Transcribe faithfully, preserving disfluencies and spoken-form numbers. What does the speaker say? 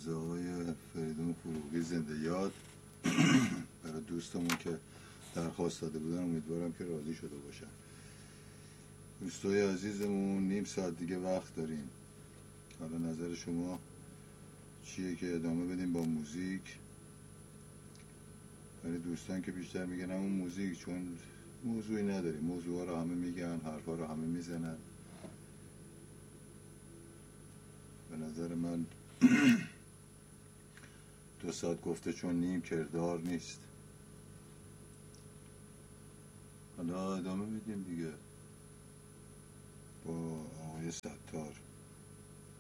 از آقای فریدون فروغی زنده یاد برای دوستمون که درخواست داده بودن. امیدوارم که راضی شده باشن. دوستای عزیزمون نیم ساعت دیگه وقت داریم. حالا نظر شما چیه که ادامه بدیم با موزیک؟ ولی دوستان که بیشتر میگن همون موزیک، چون موضوعی نداریم. موضوعا رو همه میگن، حرفا رو همه میزنن. به نظر من دو ساعت گفته چون نیم کردار نیست. حالا ادامه میدیم دیگه با آقای ستار.